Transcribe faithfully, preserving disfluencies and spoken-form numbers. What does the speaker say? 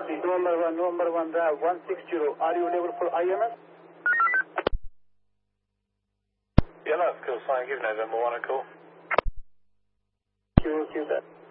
Dollar one, November one, drive one six zero. Are you available for I M S? Yeah, that's cool. Sign, give November one a call. Q, Q, that.